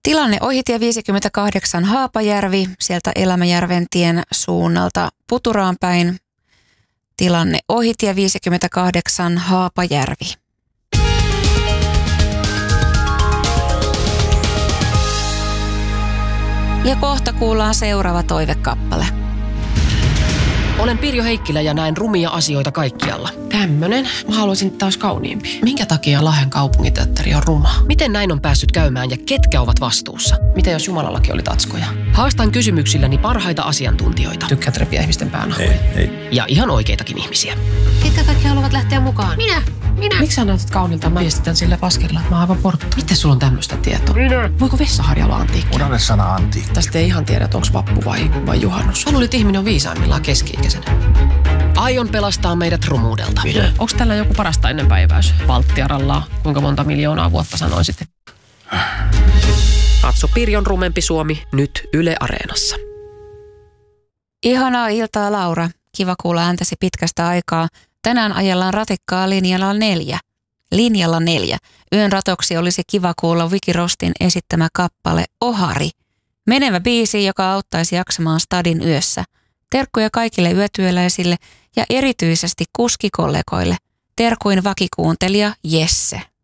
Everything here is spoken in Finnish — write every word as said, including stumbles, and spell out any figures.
Tilanne ohitie viisikymmentäkahdeksan Haapajärvi, sieltä Elämäjärven tien suunnalta Puturaan päin. Tilanne ohitie viisikymmentäkahdeksan Haapajärvi. Ja kohta kuullaan seuraava toivekappale. Olen Pirjo Heikkilä ja näen rumia asioita kaikkialla. Tämmönen. Mä haluaisin taas kauniimpi. Minkä takia Lahden kaupunginteatteri on ruma? Miten näin on päässyt käymään ja ketkä ovat vastuussa? Mitä jos Jumalallakin oli tatskoja? Haastan kysymyksilläni parhaita asiantuntijoita. Tykkäät repiä ihmisten päänahoja. Ei, ei. Ja ihan oikeitakin ihmisiä. Ketkä kaikki haluavat lähteä mukaan? Minä! Minä! Miksi sä näytät kaunilta? Mä viestitän sillä paskella, että mä oon aivan portta. Miten sulla on tämmöistä tietoa? Minä! Voiko vessaharja olla antiikki? Unohda sana antiikki. Tästä ei ihan tiedä, että onko vappu vai, vai juhannus. Mä luulin, että ihminen on viisaimmillaan keski-ikäisenä. Aion pelastaa meidät rumuudelta. Minä. Onko tällä joku parasta ennenpäiväys? Valttiaralla, kuinka monta miljoonaa vuotta sanoisit? Katso Pirjon rumempi Suomi nyt Yle Areenassa. Ihanaa iltaa, Laura. Kiva kuulla ääntäsi pitkästä aikaa. Tänään ajellaan ratikkaa linjalla neljä. Linjalla neljä. Yön ratoksi olisi kiva kuulla Vicky Rostin esittämä kappale Ohari. Menevä biisi, joka auttaisi jaksamaan stadin yössä. Terkkuja kaikille yötyöläisille ja erityisesti kuskikollegoille. Terkuin vakikuuntelija Jesse.